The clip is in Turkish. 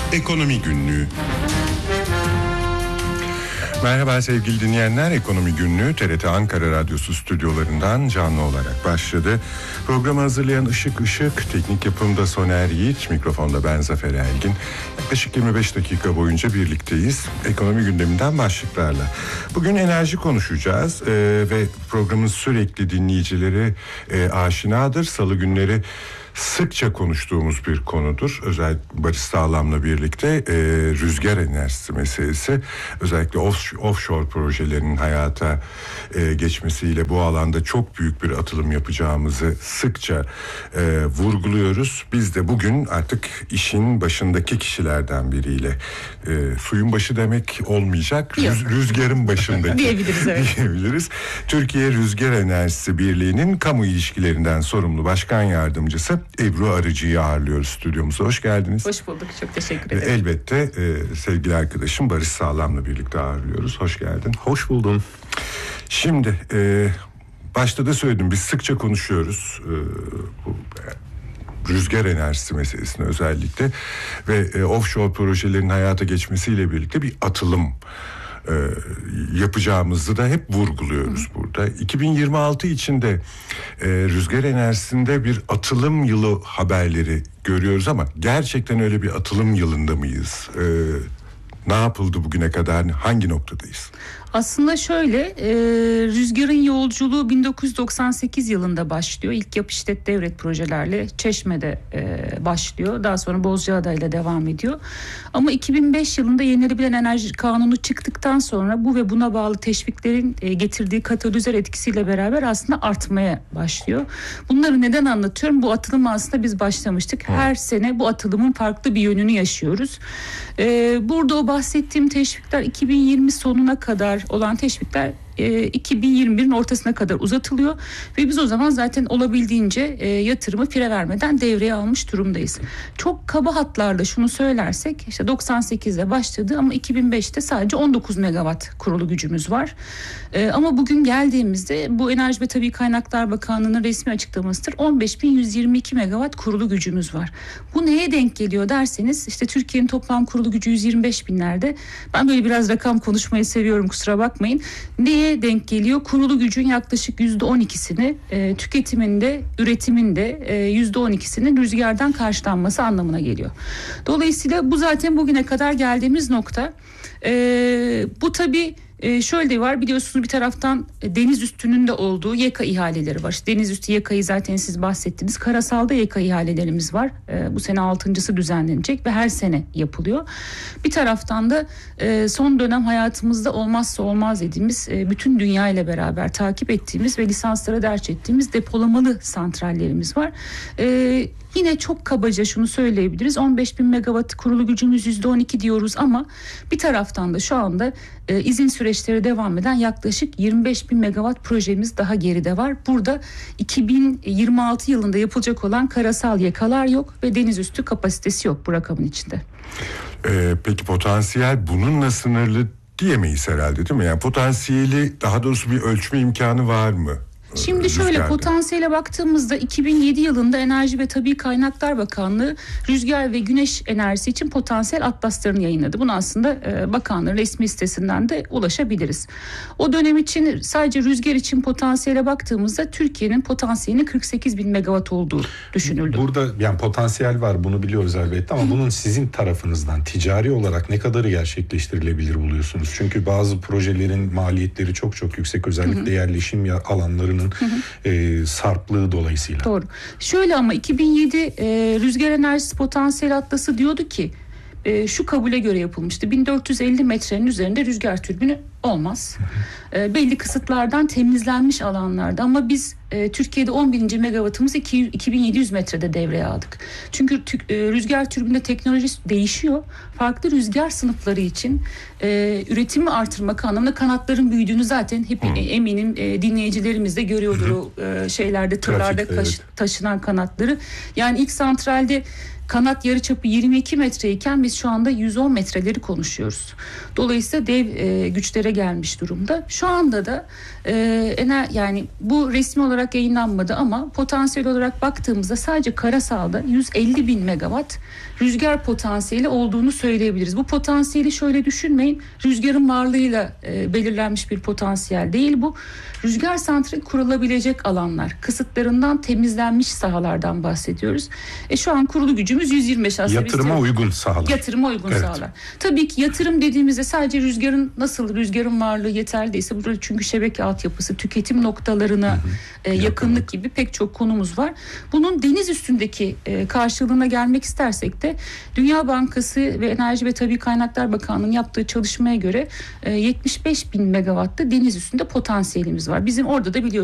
Ekonomi Günlüğü. Merhaba sevgili dinleyenler, Ekonomi Günlüğü TRT Ankara Radyosu stüdyolarından canlı olarak başladı. Programı hazırlayan Işık, teknik yapımda Soner Yiğit, mikrofonda ben Zafer Ergin. Yaklaşık 25 dakika boyunca birlikteyiz. Ekonomi gündeminden başlıklarla. Bugün enerji konuşacağız ve programın sürekli dinleyicileri aşinadır. Salı günleri sıkça konuştuğumuz bir konudur. Özellikle Barış Sağlam'la birlikte rüzgar enerjisi meselesi. Özellikle offshore projelerinin hayata geçmesiyle bu alanda çok büyük bir atılım yapacağımızı sıkça vurguluyoruz. Biz de bugün artık işin başındaki kişilerden biriyle, suyun başı demek olmayacak, rüzgarın başındaki diyebiliriz, evet. diyebiliriz. Türkiye Rüzgar Enerjisi Birliği'nin kamu ilişkilerinden sorumlu başkan yardımcısı Ebru Arıcı'yı ağırlıyoruz stüdyomuza. Hoş geldiniz. Hoş bulduk. Çok teşekkür ederim. Elbette sevgili arkadaşım Barış Sağlam'la birlikte ağırlıyoruz. Hoş geldin. Hoş buldum. Şimdi başta da söyledim, biz sıkça konuşuyoruz bu rüzgar enerjisi meselesini özellikle ve offshore projelerin hayata geçmesiyle birlikte bir atılım yapacağımızı da hep vurguluyoruz burada. 2026 içinde rüzgar enerjisinde bir atılım yılı haberleri görüyoruz ama gerçekten öyle bir atılım yılında mıyız? Ne yapıldı bugüne kadar? Hangi noktadayız? Aslında şöyle, rüzgarın yolculuğu 1998 yılında başlıyor. İlk yap işlet devret projelerle Çeşme'de başlıyor. Daha sonra Bozcaada'yla devam ediyor. Ama 2005 yılında Yenilenebilen Enerji Kanunu çıktıktan sonra bu ve buna bağlı teşviklerin getirdiği katalizör etkisiyle beraber aslında artmaya başlıyor. Bunları neden anlatıyorum? Bu atılım aslında biz başlamıştık. Her sene bu atılımın farklı bir yönünü yaşıyoruz. Burada o bahsettiğim teşvikler 2020 sonuna kadar olan teşvikler 2021'in ortasına kadar uzatılıyor ve biz o zaman zaten olabildiğince yatırımı fire vermeden devreye almış durumdayız. Çok kaba hatlarla şunu söylersek, işte 98'de başladı ama 2005'te sadece 19 megawatt kurulu gücümüz var. Ama bugün geldiğimizde bu Enerji ve Tabii Kaynaklar Bakanlığı'nın resmi açıklamasıdır. 15.122 megawatt kurulu gücümüz var. Bu neye denk geliyor derseniz, işte Türkiye'nin toplam kurulu gücü 125 binlerde. Ben böyle biraz rakam konuşmayı seviyorum, kusura bakmayın. Neye denk geliyor? Kurulu gücün yaklaşık %12'sini tüketiminde, üretiminde %12'sinin rüzgardan karşılanması anlamına geliyor. Dolayısıyla bu zaten bugüne kadar geldiğimiz nokta. Bu tabii şöyle de var, biliyorsunuz bir taraftan deniz üstünün de olduğu YEKA ihaleleri var. İşte deniz üstü YEKA'yı zaten siz bahsettiniz. Karasalda YEKA ihalelerimiz var. Bu sene 6.'sı düzenlenecek ve her sene yapılıyor. Bir taraftan da son dönem hayatımızda olmazsa olmaz dediğimiz, bütün dünya ile beraber takip ettiğimiz ve lisanslara derç ettiğimiz depolamalı santrallerimiz var. Yine çok kabaca şunu söyleyebiliriz. 15.000 megawatt kurulu gücümüz %12 diyoruz ama bir taraftan da şu anda izin süreçleri devam eden yaklaşık 25.000 megawatt projemiz daha geride var. Burada 2026 yılında yapılacak olan karasal yakalar yok ve deniz üstü kapasitesi yok bu rakamın içinde. Peki potansiyel bununla sınırlı diyemeyiz herhalde, değil mi? Yani potansiyeli, daha doğrusu bir ölçme imkanı var mı? Şimdi şöyle, potansiyele baktığımızda 2007 yılında Enerji ve Tabii Kaynaklar Bakanlığı rüzgar ve güneş enerjisi için potansiyel atlaslarını yayınladı. Bunu aslında bakanlığın resmi sitesinden de ulaşabiliriz. O dönem için sadece rüzgar için potansiyele baktığımızda Türkiye'nin potansiyelinin 48.000 megawatt olduğu düşünüldü. Burada yani potansiyel var, bunu biliyoruz elbette ama bunun sizin tarafınızdan ticari olarak ne kadarı gerçekleştirilebilir buluyorsunuz? Çünkü bazı projelerin maliyetleri çok yüksek, özellikle yerleşim alanlarının sarplığı dolayısıyla. Doğru. Şöyle, ama 2007 rüzgar enerjisi potansiyel atlası diyordu ki şu kabule göre yapılmıştı. 1450 metrenin üzerinde rüzgar türbini olmaz. Belli kısıtlardan temizlenmiş alanlarda, ama biz Türkiye'de 11. megawattımızı 2700 metrede devreye aldık. Çünkü rüzgar türbinde teknoloji değişiyor. Farklı rüzgar sınıfları için üretimi artırmak anlamında kanatların büyüdüğünü zaten hep eminim dinleyicilerimiz de görüyordur o şeylerde, tırlarda taşınan kanatları. Yani ilk santralde kanat yarıçapı 22 metreyken biz şu anda 110 metreleri konuşuyoruz. Dolayısıyla dev güçlere gelmiş durumda. Şu anda da yani bu resmi olarak yayınlanmadı ama potansiyel olarak baktığımızda sadece karasalda 150 bin megawatt rüzgar potansiyeli olduğunu söyleyebiliriz. Bu potansiyeli şöyle düşünmeyin, rüzgarın varlığıyla belirlenmiş bir potansiyel değil bu. Rüzgar santrali kurulabilecek alanlar, kısıtlarından temizlenmiş sahalardan bahsediyoruz. Şu an kurulu gücümüz 125 aslında. Yatırıma uygun sahalar. Yatırıma uygun sahalar. Tabii ki yatırım dediğimizde sadece rüzgarın varlığı yeterli değilse, burada çünkü şebeke altyapısı, tüketim noktalarına yakınlık gibi pek çok konumuz var. Bunun deniz üstündeki karşılığına gelmek istersek de Dünya Bankası ve Enerji ve Tabii Kaynaklar Bakanlığı'nın yaptığı çalışmaya göre 75 bin megawattlı deniz üstünde potansiyelimiz var. Bizim orada da biliyorsunuz